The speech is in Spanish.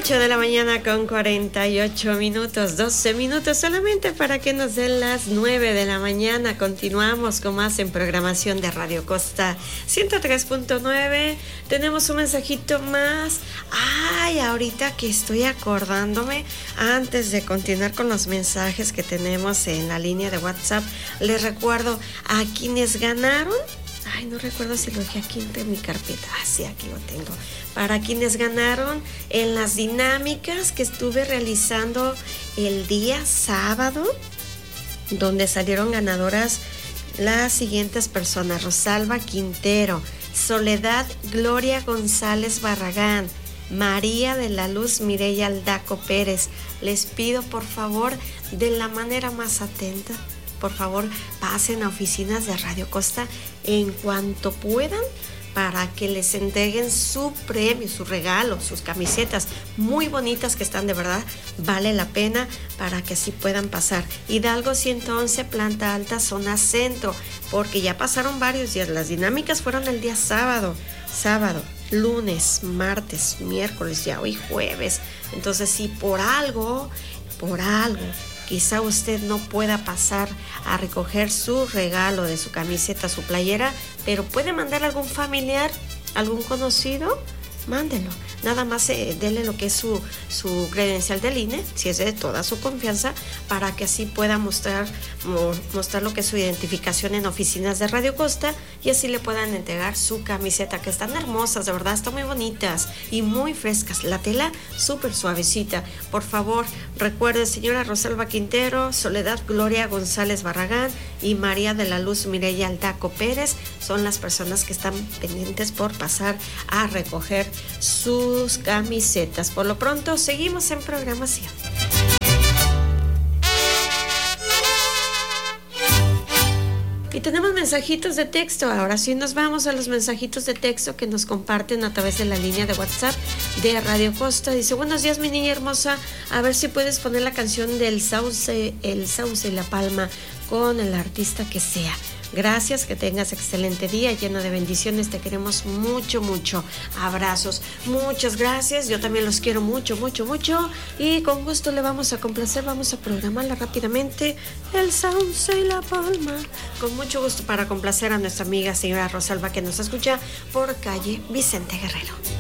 8 de la mañana con 48 minutos, 12 minutos solamente para que nos den las 9 de la mañana. Continuamos con más en programación de Radio Costa 103.9. Tenemos un mensajito más. Ay, ahorita que estoy acordándome, antes de continuar con los mensajes que tenemos en la línea de WhatsApp, les recuerdo a quienes ganaron. Ay, no recuerdo si lo dejé aquí entre mi carpeta. Ah, sí, aquí lo tengo. Para quienes ganaron en las dinámicas que estuve realizando el día sábado, donde salieron ganadoras las siguientes personas: Rosalba Quintero, Soledad Gloria González Barragán, María de la Luz Mireya Aldaco Pérez. Les pido, por favor, de la manera más atenta, por favor, pasen a oficinas de Radio Costa en cuanto puedan para que les entreguen su premio, su regalo, sus camisetas muy bonitas que están, de verdad, vale la pena para que así puedan pasar. Hidalgo 111, planta alta, zona centro, porque ya pasaron varios días. Las dinámicas fueron el día sábado, lunes, martes, miércoles, ya hoy jueves. Entonces, si por algo, quizá usted no pueda pasar a recoger su regalo de su camiseta, su playera, pero puede mandar a algún familiar, algún conocido, mándelo. Nada más dele lo que es su credencial del INE, si es de toda su confianza, para que así pueda mostrar lo que es su identificación en oficinas de Radio Costa y así le puedan entregar su camiseta, que están hermosas, de verdad, están muy bonitas y muy frescas. La tela súper suavecita. Por favor, recuerde, señora Rosalba Quintero, Soledad Gloria González Barragán y María de la Luz Mireya Aldaco Pérez son las personas que están pendientes por pasar a recoger sus camisetas. Por lo pronto, seguimos en programación. Y tenemos mensajitos de texto. Ahora sí nos vamos a los mensajitos de texto que nos comparten a través de la línea de WhatsApp de Radio Costa. Dice: buenos días, mi niña hermosa. A ver si puedes poner la canción del Sauce, el Sauce y la Palma, con el artista que sea. Gracias, que tengas excelente día lleno de bendiciones. Te queremos mucho, mucho. Abrazos. Muchas gracias. Yo también los quiero mucho, mucho, mucho. Y con gusto le vamos a complacer. Vamos a programarla rápidamente. El Sauce y la Palma. Con mucho gusto para complacer a nuestra amiga señora Rosalba, que nos escucha por calle Vicente Guerrero.